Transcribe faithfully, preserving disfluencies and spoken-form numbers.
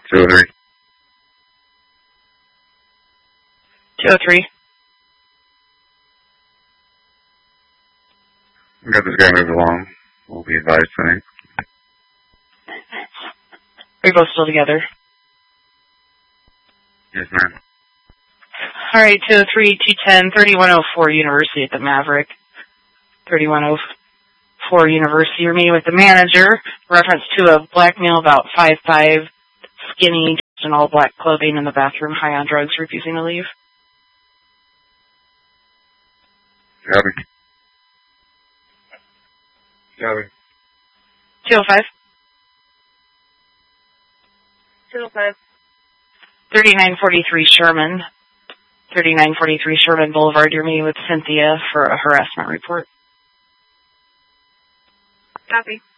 two oh three. two oh three. We got this guy moved along. We'll be advised, I think. Are you both still together? Yes, ma'am. All right, two oh three, two ten, thirty-one oh four University at the Maverick. thirty-one oh four University. You're meeting with the manager. Reference to a black male about five five, skinny, just in all black clothing in the bathroom, high on drugs, refusing to leave. Copy. Copy. two oh five. two oh five. thirty-nine forty-three Sherman. thirty-nine forty-three Sherman Boulevard. You're meeting with Cynthia for a harassment report. Copy.